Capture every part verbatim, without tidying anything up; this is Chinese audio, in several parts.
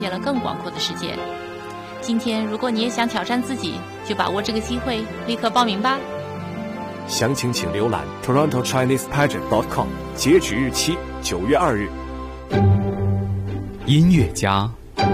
见了更广阔的世界。今天如果你也想挑战自己，就把握这个机会，立刻报名吧。 详情请浏览 toronto chinese pageant dot com， 截止日期九月二日。 音乐家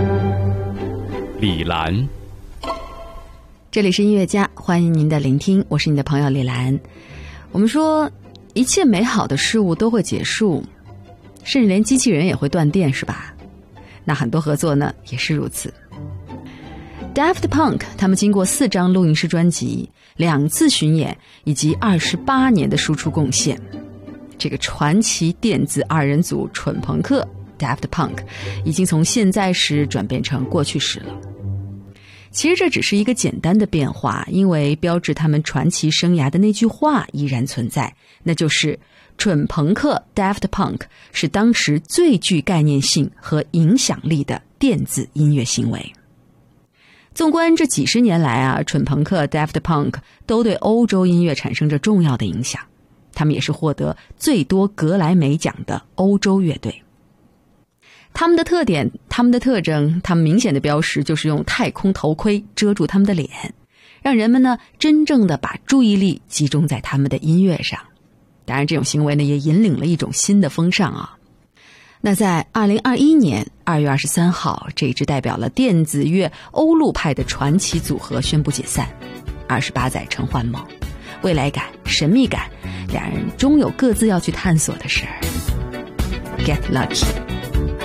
李兰， 这里是音乐家，欢迎您的聆听，我是你的朋友李兰。我们说一切美好的事物都会结束，甚至连机器人也会断电，是吧？那很多合作呢也是如此。Daft Punk 他们经过四张录音室专辑、两次巡演以及二十八年的输出贡献，这个传奇电子二人组蠢朋克 Daft Punk 已经从现在时转变成过去时了。其实这只是一个简单的变化，因为标志他们传奇生涯的那句话依然存在，那就是蠢朋克 Daft Punk 是当时最具概念性和影响力的电子音乐行为。纵观这几十年来啊，蠢朋克 Daft Punk 都对欧洲音乐产生着重要的影响，他们也是获得最多格莱美奖的欧洲乐队。他们的特点，他们的特征，他们明显的标识就是用太空头盔遮住他们的脸，让人们呢真正的把注意力集中在他们的音乐上。当然这种行为呢也引领了一种新的风尚啊。那在二零二一年二月二十三号，这支代表了电子乐欧陆派的传奇组合宣布解散。二十八载陈幻梦，未来感、神秘感，两人终有各自要去探索的事儿。Get lucky。